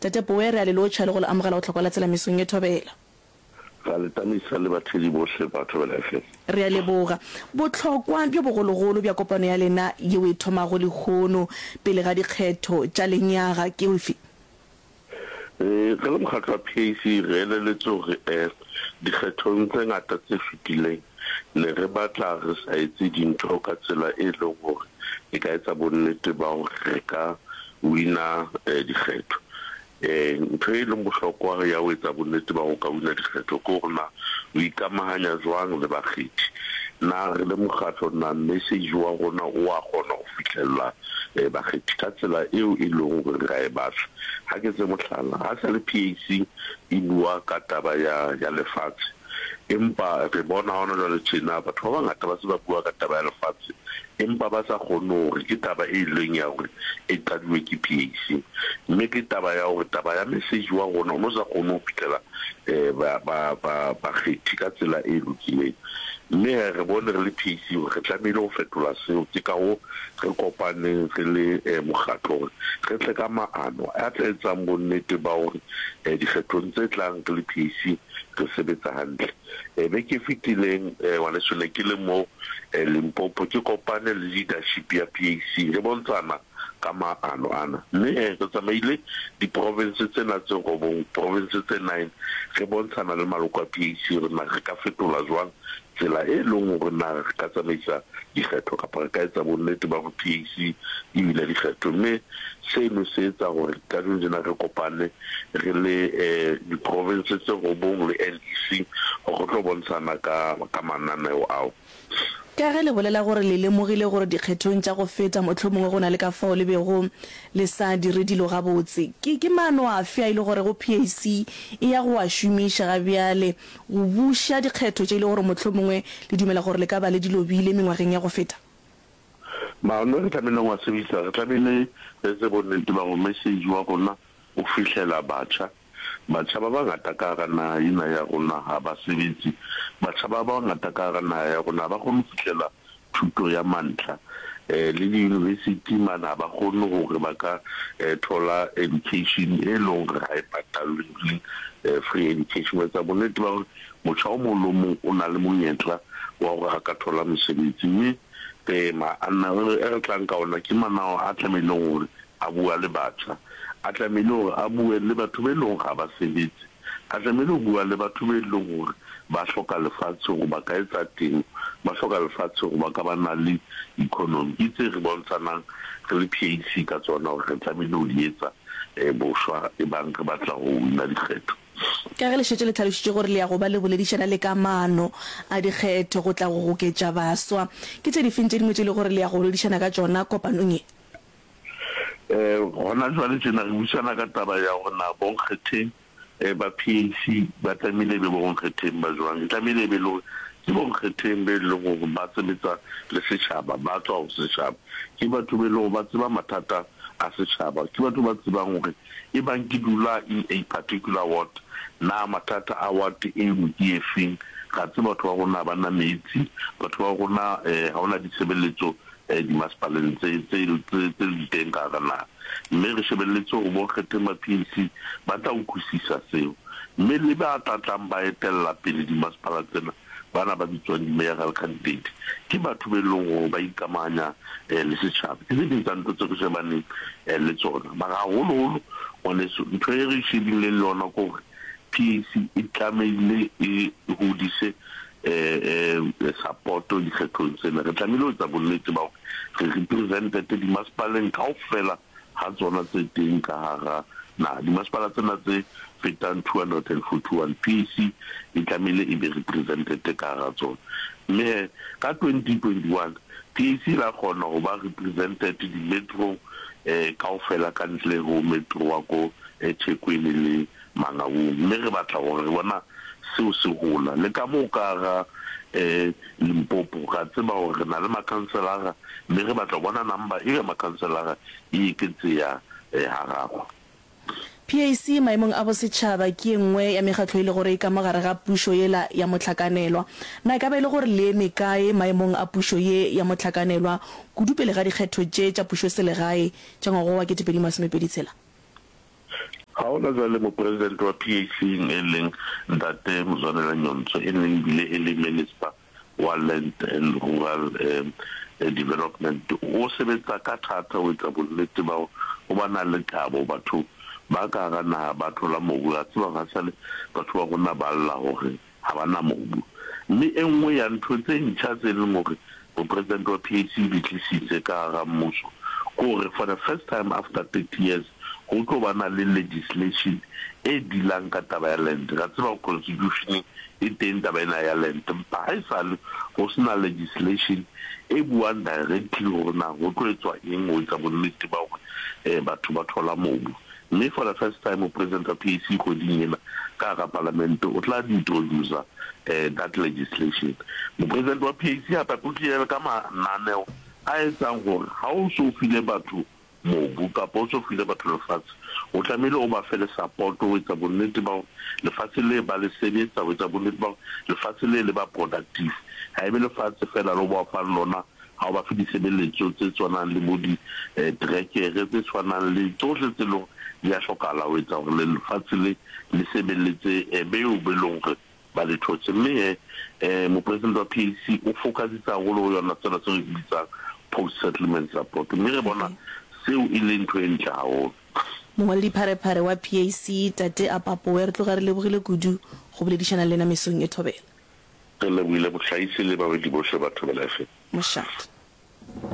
tate Boe re a le lotšha le go le amogela go tlhokola tsela mesong e thobela ga le tamisa le bathedi bohle ba thobela FM re a leboga botlhokwa bjo bogologolo bja kopano ya lena yeo e thomago lekgono pele ga dikgetho tša lenyaga ke ofe re le mokgatlo wa PAC re eleletse gore dikgethong tse ngata tse fetileng ne re batla re sa etse dintho ka tsela e leng gore e ka etsa bonnete ba gore re ka wina dikgetho ntho e leng bohlokwa ya ho etsa bonnete ba go ka wina dikgetho ke gore na o ikamahanya jwang le bakgethi na re le mokgatlo na message wa rona o a kgona go fitlhella bakgethi ka tsela eo e leng gore ra e batla ha ke tse mohlala ha sa le PAC e bua ka taba ya lefatshe empa re bona hona jwale tjena batho ba bangata ba se ba bua ka taba ya lefatshe empa ba sa kgone gore ke taba e leng ya gore e qadilwe ke PAC mme ke taba ya gore taba ya message wa rona o no sa kgone ho fitlhela bakgethi ka tsela e lokileng mme re bone re le PAC re tlamehile go fetola seo ke ka go re kopaneng re le mokgatlo re tle ka maano a tla etsang bonnete ba gore dikgethong tse tlang re le PAC re sebetsa hantle be ke fitileng wanesone ke le mo Limpopo ke kopane le leadership ya PAC re bontshana ka maano ana mme re tsamaile di-province tsena tse robong province tse 9 re bontshana le maloko a PAC rena re ka fetola jwang tsela e leng gore na re ka tsamaisa dikgetho kapa re ka etsa bonnete ba go PAC e bile dikgetho mme seno se etsa gore ka jona re kopane re le di-province tse robong le NEC go tlo bontshana ka mananeo ao ka ge le bolela gore le lemogile gore dikgethong tša go feta mohlomongwe go na le ka fao le bego le sa dire dilo gabotse ke maano a fe a ile gore go PAC e ya go a šomiša ga bjale go buša dikgetho tše ile gore mohlomongwe le dumela gore le ka ba le dilobile mengwageng ya go feta maano re tlamehile go a sebedisa re tlamehile re se bonnete ba go message wa rona o fitlhela batjha ba bangata ka ga naha ena ya rona ha ba sebetsi batjha ba bangata ka ga naha ya rona ba kgone go fitlhela thuto ya mantlha le di-university mana ba kgone gore ba ka thola education e leng gore ga e patalwe free education wa tsa bonnete ba gore motjha o mong le mong o na le monyetla wa gore a ka thola mosebetsi mme maana re tlang ka ona ke manao a tlameileng gore a bua le batjha a tlamehile gore a bue le batho ba leng ga ba sebetse a tlamehile go bua le batho ba leng gore ba hloka lefatshe gore ba ka etsa teng ba hloka lefatshe gore ba ka ba na le economy tse re bontsanang re le PAC ka tsona gore re tlamehile go di etsa bošwa e bang re batla go wina dikgetho ka ge le šetse le tlhalositše gore le ya go ba le boledišana le kamano a dikgetho go tla go goketša baswa ke tše difeng tše dingwe tše le gore le ya go boledišana ka tšona kopanong e gona jwale tjena re buisana ka taba ya gona bonkgetheng ba PAC ba tlamehile be bonkgetheng ba jwang tlamehile be le ke bonkgetheng be le gore ba sebetsa le setšhaba ba tswa go setšhaba ke batho be le gore ba tseba mathata a setšhaba ke batho ba tsebang gore e bang ke dula in a particular ward na mathata a ward eno ke efeng ga tse batho ba rona ba na metsi batho ba rona ga ona ditshebeletso dimasepaleng tse diteng ka ga naha mme re shebelletse gore bonkgetheng ba PAC ba tla utlwisisa seo mme le ba tlatlang ba etelela pele dimasepala tsena bana ba bitswang di-mayoral candidate ke batho be leng gore ba ikamanya le setšhaba ke tse ding tsa ntho tse re shebaneng le tsona mara gagoloholo ngwaneso ntho e re shebileng le yona ke gore PAC e tlameile e godise supporto dikgethong tsena re tlamehile ho etsa bonnete ba re represented dimasepaleng kaofela ha tsona tse teng ka hara na dimasepala tsena tse fetang 241 PAC e tlamehile e be represented ka hara tsona mme ka 2021 PAC la kgona ho ba represented di-metro kaofela ka ntle ho metro wa ko Thekwini le Mangaung mme re batla gore re bona seo se gola le ka mo ka ga Limpopo ga tseba gore re na le makanselara mme re batla bona number e makanselara e iketse ya hararo PAC maemong a bosetšhaba ke nngwe ya megatlo ile gore e ka mogare ga pušo yela ya motlhakanelwa na ka ba ile gore le eme kae maemong a pušo ye ya motlhakanelwa kudupele ga dikgetho tše tša pušo selegae tša ngwaga wa 2020 ga ga ona jale mo president wa PAC e leng Ntate Mzwanele Nyonso e neng bile e le minister wa land and rural development o sebetsa ka thata o etsa bonnete ba o bana le tabo batho ba ka gana batho la mobu a tseba ga sale batho ba gona ba lla hore ha bana mobu mme engwe ya ntho tse ntšha tse le more mo president wa PAC di tlisitse ka ga mmuso gore for the first time after 30 years go tlo bana le legislation e dilang ka taba ya land ga tseba constitution e teng taba ena ya land mpa ha isale go sena legislation e buang directly gore na go tlo etswa eng o tsa bonnete ba gore batho ba thola mobu mme for the first time o president wa PAC go dingena ka ga parliament o tla di introduce that legislation mo president wa PAC ha pa putlile ka mananeo a etsang gore ha o so file batho mobu ka potso file batho lefatshe o tlamehile o ba fele support o etsa bonnete ba lefatshe le ba le sebetsa o etsa bonnete ba lefatshe le ba productive ha ebe lefatshe fela lo ba fa lona ha o ba fe disebeletso tse tswanang le mo di trekere tse tswanang le tsohle tse lo ya shokala o etsa gore lefatshe le sebeletse be o belong re ba le thotse mme mo president wa PAC o focusitsa go yona tsela tse re bitsang post settlement support mme re bona seo e leng ntho e ntle haholo mongwe pharephare wa PAC Tate Apapo re tloga re lebogile kudu go boledišana le na mesong e thobela re lebohile botlhaisi le babedi bohle batho ba lefe moshat